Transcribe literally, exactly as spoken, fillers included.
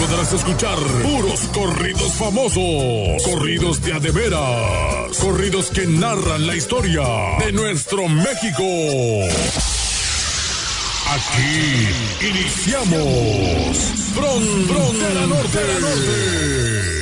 podrás escuchar puros corridos famosos, corridos de a de veras, corridos que narran la historia de nuestro México. Aquí iniciamos Frontera Norte. Norte.